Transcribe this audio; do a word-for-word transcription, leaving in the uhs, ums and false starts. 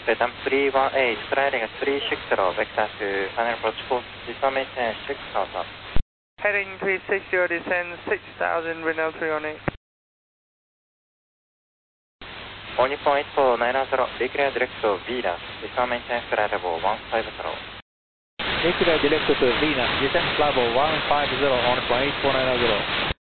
Vietnam three one eight, sliding at three six zero, vector to final approach course, descend maintain six thousand. Heading three six zero, descend six thousand, Renault three one eight. All Nippon eight four nine zero, declare direct to Venus, descend maintain flight level one five zero. Declare direct to Venus, descend level one five zero on Nippon eight four nine zero.